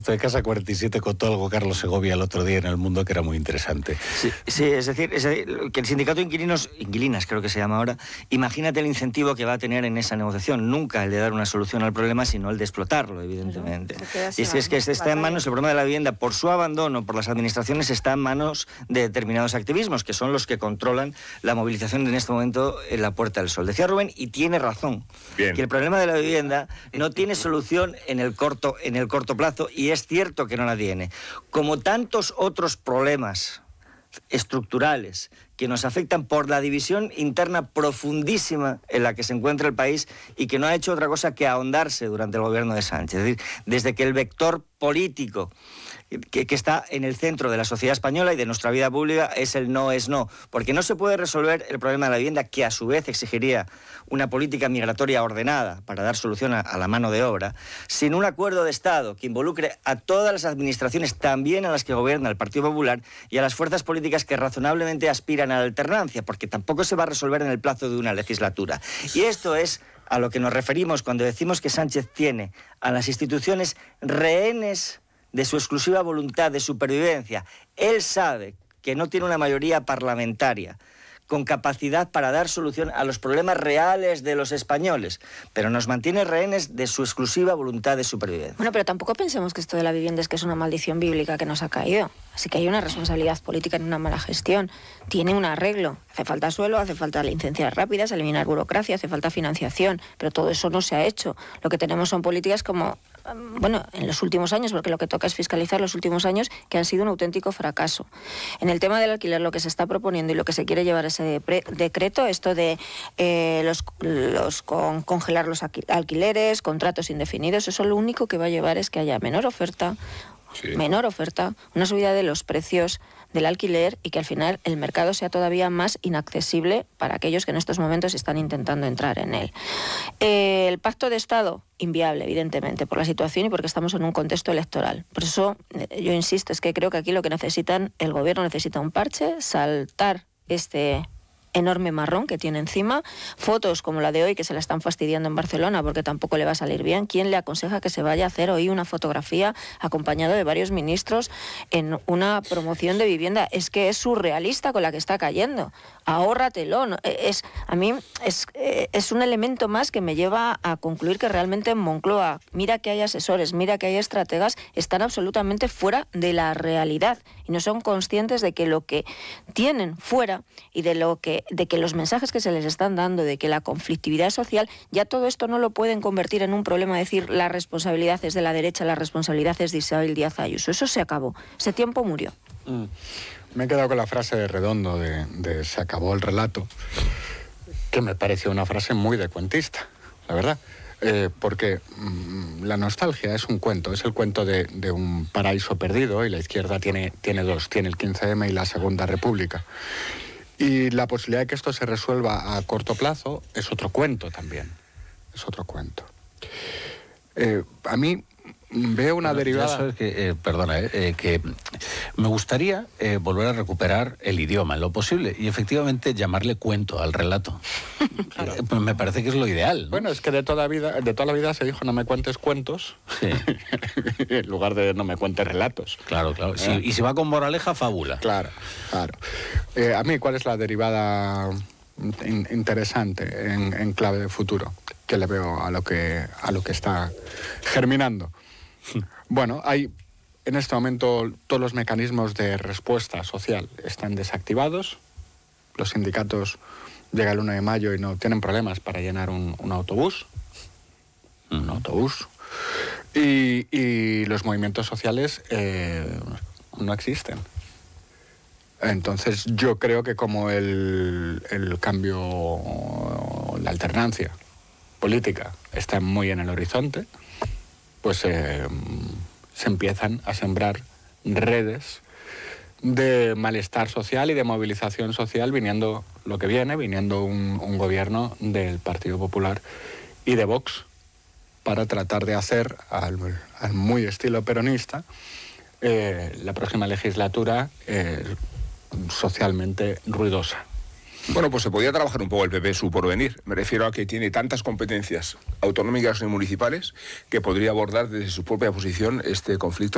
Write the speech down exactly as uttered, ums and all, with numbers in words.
De Casa cuarenta y siete contó algo Carlos Segovia el otro día en El Mundo que era muy interesante. Sí, sí es, decir, es decir, que el sindicato de inquilinos, inquilinas creo que se llama ahora, imagínate el incentivo que va a tener en esa negociación, nunca el de dar una solución al problema, sino el de explotarlo, evidentemente. Claro, y es, es que está en manos, el problema de la vivienda, por su abandono, por las administraciones, está en manos de determinados activismos, que son los que controlan la movilización en este momento en la Puerta del Sol. Decía Rubén, y tiene razón, Bien. que el problema de la vivienda no tiene solución en el corto, en el corto plazo, y es cierto que no la tiene. Como tantos otros problemas estructurales que nos afectan por la división interna profundísima en la que se encuentra el país y que no ha hecho otra cosa que ahondarse durante el gobierno de Sánchez. Es decir, desde que el vector político que, que está en el centro de la sociedad española y de nuestra vida pública es el no es no, porque no se puede resolver el problema de la vivienda, que a su vez exigiría una política migratoria ordenada para dar solución a, a la mano de obra, sin un acuerdo de Estado que involucre a todas las administraciones, también a las que gobierna el Partido Popular, y a las fuerzas políticas que razonablemente aspiran a la alternancia, porque tampoco se va a resolver en el plazo de una legislatura. Y esto es a lo que nos referimos cuando decimos que Sánchez tiene a las instituciones rehenes de su exclusiva voluntad de supervivencia. Él sabe que no tiene una mayoría parlamentaria con capacidad para dar solución a los problemas reales de los españoles, pero nos mantiene rehenes de su exclusiva voluntad de supervivencia. Bueno, pero tampoco pensemos que esto de la vivienda es que es una maldición bíblica que nos ha caído. Así que hay una responsabilidad política en una mala gestión. Tiene un arreglo. Hace falta suelo, hace falta licencias rápidas, eliminar burocracia, hace falta financiación, pero todo eso no se ha hecho. Lo que tenemos son políticas como, bueno, en los últimos años, porque lo que toca es fiscalizar los últimos años, que han sido un auténtico fracaso. En el tema del alquiler, lo que se está proponiendo y lo que se quiere llevar a ese de decreto, esto de eh, los, los con, congelar los alquileres, contratos indefinidos, eso lo único que va a llevar es que haya menor oferta, sí. menor oferta, una subida de los precios del alquiler y que al final el mercado sea todavía más inaccesible para aquellos que en estos momentos están intentando entrar en él. Eh, el pacto de Estado, inviable, evidentemente, por la situación y porque estamos en un contexto electoral. Por eso eh, yo insisto, es que creo que aquí lo que necesitan, el gobierno necesita un parche, saltar este enorme marrón que tiene encima, fotos como la de hoy que se la están fastidiando en Barcelona porque tampoco le va a salir bien. ¿Quién le aconseja que se vaya a hacer hoy una fotografía acompañado de varios ministros en una promoción de vivienda? Es que es surrealista con la que está cayendo. Ahórratelo. ¿No? Es, a mí es, es un elemento más que me lleva a concluir que realmente en Moncloa, mira que hay asesores, mira que hay estrategas, están absolutamente fuera de la realidad y no son conscientes de que lo que tienen fuera y de lo que de que los mensajes que se les están dando, de que la conflictividad social, ya todo esto no lo pueden convertir en un problema, decir la responsabilidad es de la derecha, la responsabilidad es de Isabel Díaz Ayuso. Eso se acabó. Ese tiempo murió. Mm. Me he quedado con la frase de Redondo de, de se acabó el relato, que me pareció una frase muy de cuentista, la verdad. Eh, porque mmm, la nostalgia es un cuento, es el cuento de, de un paraíso perdido, y la izquierda tiene, tiene dos, tiene el quince eme y la Segunda República. Y la posibilidad de que esto se resuelva a corto plazo es otro cuento también, es otro cuento. Eh, a mí veo una bueno, derivada... Sabes que, eh, perdona, eh, eh, que me gustaría eh, volver a recuperar el idioma en lo posible y efectivamente llamarle cuento al relato. Claro. eh, pues me parece que es lo ideal, ¿no? Bueno, es que de toda, vida, de toda la vida se dijo no me cuentes cuentos, sí. en lugar de no me cuentes relatos. Claro, claro. ¿Eh? Si, y si va con moraleja, fábula. Claro, claro. Eh, a mí, ¿cuál es la derivada in, interesante en, en clave de futuro que le veo a lo que, a lo que está germinando? Bueno, hay en este momento todos los mecanismos de respuesta social están desactivados. Los sindicatos llegan el uno de mayo y no tienen problemas para llenar un, un autobús. Un autobús. Y, y los movimientos sociales eh, no existen. Entonces yo creo que como el, el cambio, la alternancia política está muy en el horizonte, pues eh, se empiezan a sembrar redes de malestar social y de movilización social viniendo lo que viene, viniendo un, un gobierno del Partido Popular y de Vox para tratar de hacer, al, al muy estilo peronista, eh, la próxima legislatura eh, socialmente ruidosa. Bueno, pues se podía trabajar un poco el P P su porvenir. Me refiero a que tiene tantas competencias autonómicas y municipales que podría abordar desde su propia posición este conflicto